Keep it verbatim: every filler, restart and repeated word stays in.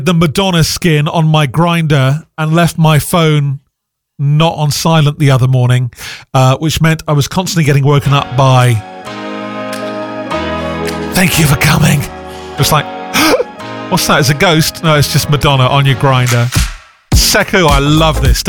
the Madonna skin on my Grindr and left my phone not on silent the other morning, uh, which meant I was constantly getting woken up by "Thank you for coming." Just like, what's that? It's a ghost? No, it's just Madonna on your Grindr. Seku, I love this.